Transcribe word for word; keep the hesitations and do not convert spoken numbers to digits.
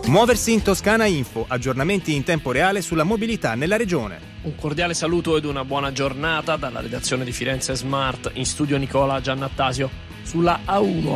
Muoversi in Toscana Info, aggiornamenti in tempo reale sulla mobilità nella regione. Un cordiale saluto ed una buona giornata dalla redazione di Firenze Smart, in studio Nicola Giannattasio. Sulla A uno